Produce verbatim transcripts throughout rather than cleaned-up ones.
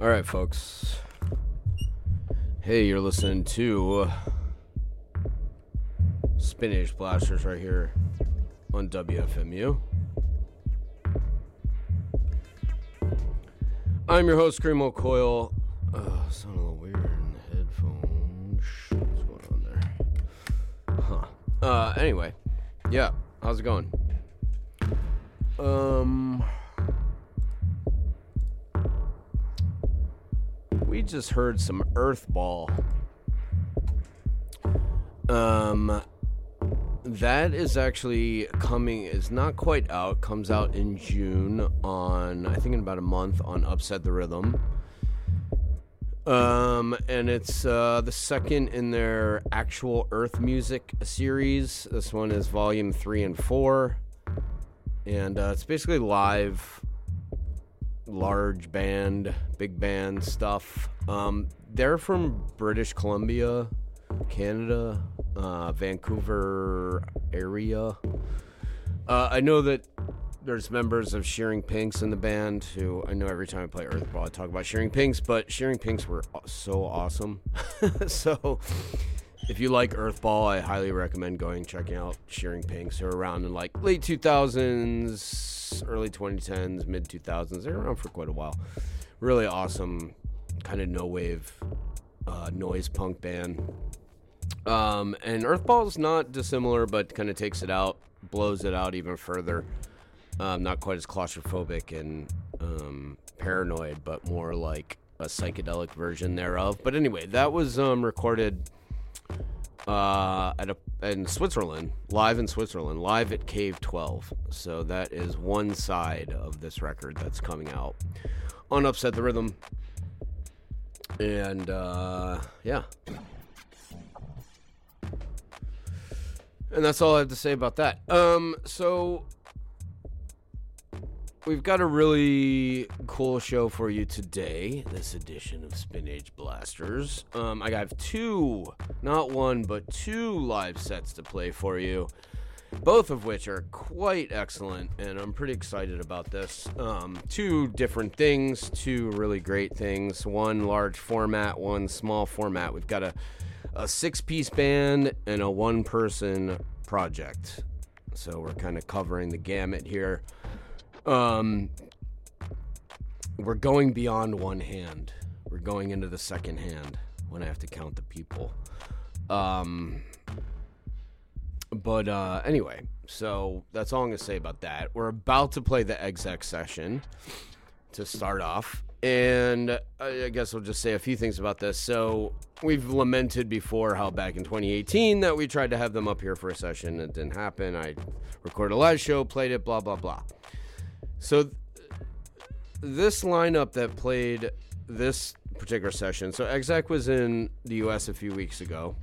All right, folks. Hey, you're listening to Spinach Blasters right here on W F M U. I'm your host, Screamo Coil. Uh, sound a little weird in the headphones. What's going on there? Huh. Uh, anyway. Yeah, how's it going? Um... We just heard some Earthball. Um, that is actually coming, is not quite out, comes out in June on, I think in about a month, on Upset the Rhythm. Um, and it's uh, the second in their actual Earth Music series. This one is volume three and four. And uh, it's basically live, large band, big band stuff. Um, they're from British Columbia, Canada, uh, Vancouver area. Uh, I know that there's members of Shearing Pinks in the band who, I know every time I play Earthball I talk about Shearing Pinks, but Shearing Pinks were so awesome. So if you like Earthball, I highly recommend going checking out Shearing Pinks. They're around in like late two thousands, early twenty tens, mid two thousands. They're around for quite a while. Really awesome, kind of no wave, uh, noise punk band. Um, and Earthball is not dissimilar, but kind of takes it out, blows it out even further. Um, not quite as claustrophobic and um, paranoid, but more like a psychedelic version thereof. But anyway, that was um, recorded uh, at a, in Switzerland, live in Switzerland, live at Cave twelve. So that is one side of this record that's coming out on Upset the Rhythm. And uh, yeah. And that's all I have to say about that. Um, so we've got a really cool show for you today, this edition of Spinach Blasters. Um, I have two, not one, but two live sets to play for you, both of which are quite excellent, and I'm pretty excited about this. Um, two different things, two really great things. One large format, one small format. We've got a, a six-piece band and a one-person project. So we're kind of covering the gamut here. Um, we're going beyond one hand. We're going into the second hand when I have to count the people. Um, but, uh, anyway, so that's all I'm going to say about that. We're about to play the Exec session to start off. And I guess I'll just say a few things about this. So we've lamented before how back in twenty eighteen that we tried to have them up here for a session. It didn't happen. I recorded a live show, played it, blah, blah, blah. So th- this lineup that played this particular session, so Exec was in the U S a few weeks ago,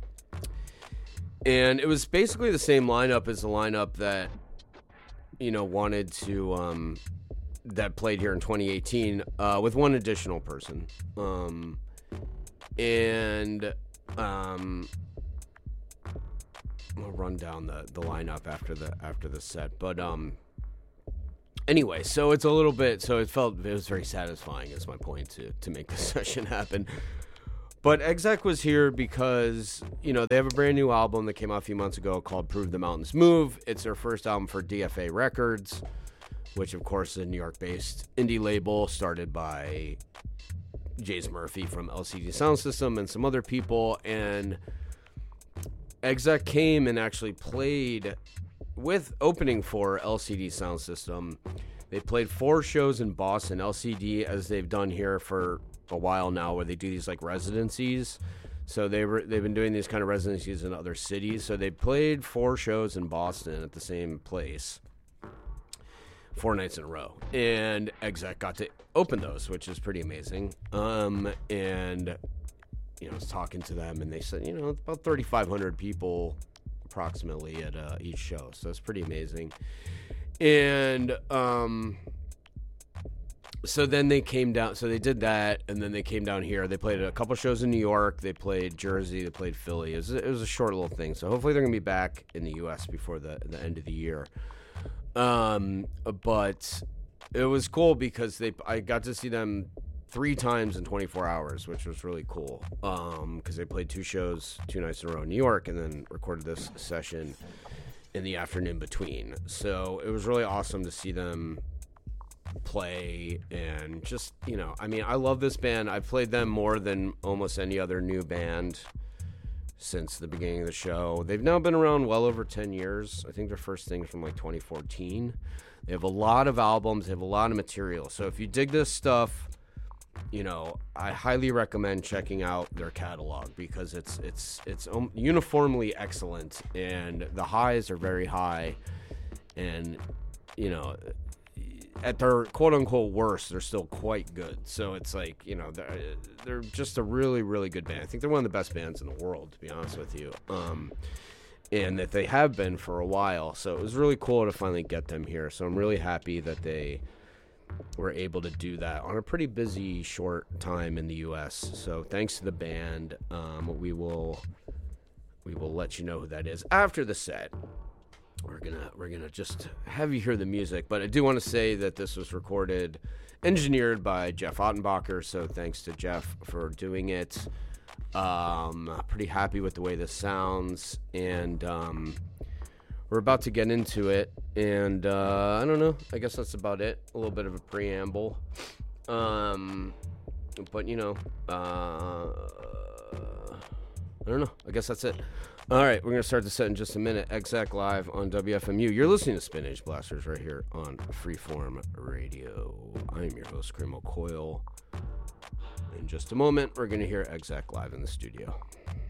and it was basically the same lineup as the lineup that, you know, wanted to, um, that played here in twenty eighteen, uh, with one additional person. Um, and, um, I'll run down the, the lineup after the, after the set, but, um, anyway, so it's a little bit, so it felt, it was very satisfying is my point to, to make this session happen. But Exec was here because, you know, they have a brand new album that came out a few months ago called Prove the Mountains Move. It's their first album for D F A Records, which of course is a New York-based indie label started by Jace Murphy from L C D Sound System and some other people. And Exec came and actually played with opening for L C D Sound System. They played four shows in Boston. L C D, as they've done here for a while now, where they do these like residencies. So they were they've been doing these kind of residencies in other cities. So they played four shows in Boston at the same place, four nights in a row. And Exec got to open those, which is pretty amazing. Um, and you know, I was talking to them, and they said, you know, about thirty-five hundred people approximately at uh, each show, so it's pretty amazing. And um, so then they came down, so they did that, and then they came down here. They played a couple shows in New York, they played Jersey, they played Philly. It was, it was a short little thing, so hopefully they're going to be back in the U S before the, the end of the year. Um, but it was cool because they I got to see them three times in twenty-four hours, which was really cool. Um, because they played two shows, two nights in a row in New York, and then recorded this session in the afternoon between. So it was really awesome to see them play, and just, you know, I mean, I love this band. I've played them more than almost any other new band since the beginning of the show. They've now been around well over ten years. I think their first thing's from like twenty fourteen. They have a lot of albums. They have a lot of material. So if you dig this stuff, you know, I highly recommend checking out their catalog, because it's it's it's um, uniformly excellent, and the highs are very high, and, you know, at their quote-unquote worst, they're still quite good. So it's like, you know, they're, they're just a really, really good band. I think they're one of the best bands in the world, to be honest with you, um, and that they have been for a while. So it was really cool to finally get them here. So I'm really happy that they were able to do that on a pretty busy, short time in the U S. So thanks to the band. Um, we will we will let you know who that is after the set. We're gonna we're gonna just have you hear the music, but I do want to say that this was recorded, engineered by Jeff Ottenbacher. So thanks to Jeff for doing it. Um, pretty happy with the way this sounds, and um, we're about to get into it. And uh, I don't know. I guess that's about it. A little bit of a preamble, um, but you know, uh, I don't know. I guess that's it. All right, we're going to start the set in just a minute. Exec Live on W F M U. You're listening to Spin Age Blasters right here on Freeform Radio. I'm your host, Grimo Coyle. In just a moment, we're going to hear Exec Live in the studio.